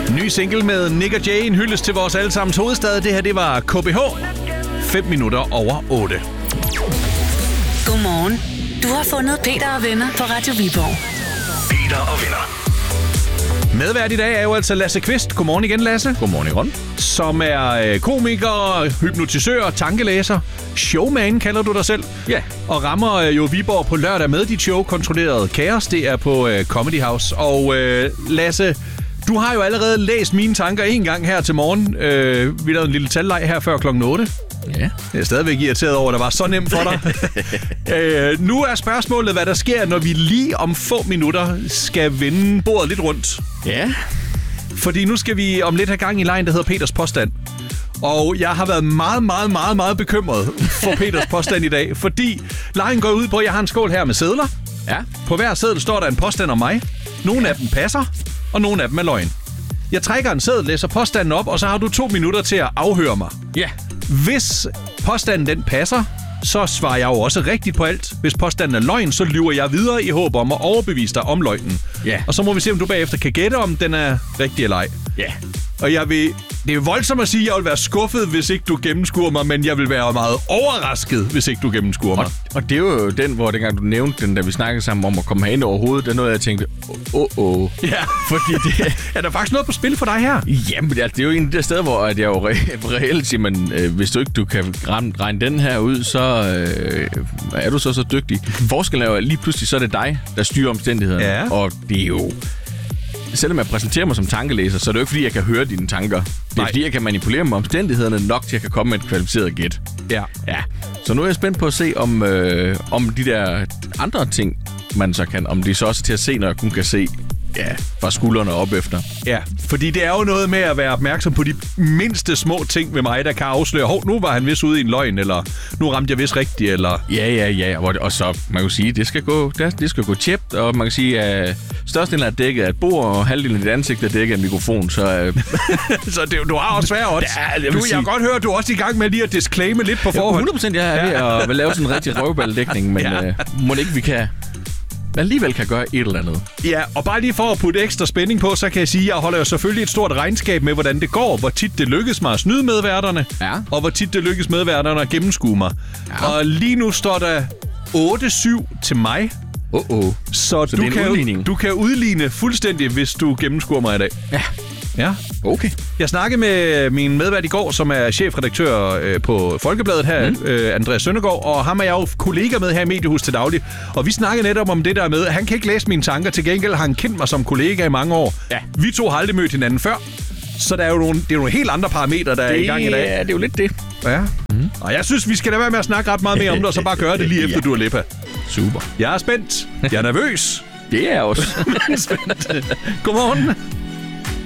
Ny single med Nick og Jay, en hyldest til vores allesammens hovedstad. Det her, det var KBH. 5 minutter over 8. Godmorgen. Du har fundet Peter og venner på Radio Viborg. Peter og venner. Medvært i dag er jo altså Lasse Kvist. Godmorgen igen, Lasse. Godmorgen, Ron. Som er komiker, hypnotisør, tankelæser. Showman kalder du dig selv. Ja. Og rammer jo Viborg på lørdag med dit show, Kontrolleret Kaos. Det er på Comedy House. Og Lasse, du har jo allerede læst mine tanker en gang her til morgen. Vi lavede en lille talleg her før klokken 8. Ja. Jeg er stadigvæk irriteret over, at det var så nemt for dig. Nu er spørgsmålet, hvad der sker, når vi lige om få minutter skal vende bordet lidt rundt. Ja. Fordi nu skal vi om lidt have gang i lejen, der hedder Peters påstand. Og jeg har været meget bekymret for Peters påstand i dag. Fordi lejen går ud på, at jeg har en skål her med sedler. Ja. På hver seddel står der en påstand om mig. Nogle af dem passer, og nogle af dem er løgn. Jeg trækker en seddel, læser påstanden op, og så har du 2 minutter til at afhøre mig. Ja. Hvis påstanden den passer, så svarer jeg jo også rigtigt på alt. Hvis påstanden er løgn, så lyver jeg videre i håb om at overbevise dig om løgnen. Ja. Og så må vi se, om du bagefter kan gætte, om den er rigtig eller ej. Ja. Og det er jo voldsomt at sige, at jeg vil være skuffet, hvis ikke du gennemskuer mig, men jeg vil være meget overrasket, hvis ikke du gennemskuer mig. Og det er jo den, hvor dengang du nævnte den, da vi snakkede sammen om at komme herind over hovedet, det er noget, jeg tænkte, Ja, fordi det er der faktisk noget på spil for dig her? Jamen, det er jo en af de der steder, hvor at jeg jo reelt siger, men hvis du ikke kan regne den her ud, så er du så dygtig. Forskellen er jo, at lige pludselig så er det dig, der styrer omstændighederne. Ja. Og det er jo... Selvom jeg præsenterer mig som tankelæser, så er det jo ikke, fordi jeg kan høre dine tanker. Det er, fordi jeg kan manipulere med omstændighederne nok til, at jeg kan komme med et kvalificeret gæt. Ja. Så nu er jeg spændt på at se, om de der andre ting, man så kan, om de så også er til at se, når jeg kun kan se fra skuldrene op efter. Ja, fordi det er jo noget med at være opmærksom på de mindste små ting ved mig, der kan afsløre, nu var han vist ude i en løgn, eller nu ramte jeg vist rigtigt, eller... Ja. Og så, man kan sige, det skal gå tjept, og man kan sige, at størstedelen er dækket af et bord, og halvdelen af dit ansigt er dækket af en mikrofon, så... Så du har også svære odds. Ja, jeg kan godt høre, at du er også i gang med lige at disclaime lidt på forhånd. 100% jeg er ved at lave sådan en rigtig røvbalddækning, men må det ikke, vi kan... alligevel kan gøre et eller andet. Ja, og bare lige for at putte ekstra spænding på, så kan jeg sige, at jeg holder jo selvfølgelig et stort regnskab med, hvordan det går, hvor tit det lykkes mig at snyde medværterne, og hvor tit det lykkes medværterne at gennemskue mig. Ja. Og lige nu står der 8-7 til mig. Så du kan udligne fuldstændig, hvis du gennemskuer mig i dag. Ja. Okay. Jeg snakkede med min medvært i går, som er chefredaktør på Folkebladet her, Andreas Søndergaard, og ham er jeg jo kollega med her i Mediehus til daglig. Og vi snakkede netop om det der med, han kan ikke læse mine tanker, til gengæld har han kendt mig som kollega i mange år. Ja. Vi to har aldrig mødt hinanden før, så der er jo nogle helt andre parametre, der er i gang i dag. Ja, det er jo lidt det. Ja. Og jeg synes, vi skal lade være med at snakke ret meget mere om det, og så bare gøre det lige efter du er Lippa. Super. Jeg er spændt. Jeg er nervøs. Det er jeg også. Spændt. Godmorgen.